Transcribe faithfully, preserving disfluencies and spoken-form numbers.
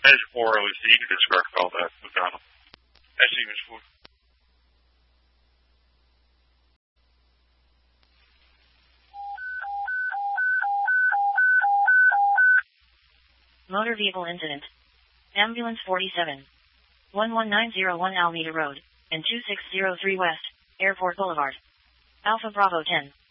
Edge four L E C, you can discard call that McDonald. That's Stevens four. Motor vehicle incident. Ambulance forty-seven. one one nine zero one Alameda Road, and two six zero three West, Airport Boulevard. Alpha Bravo ten.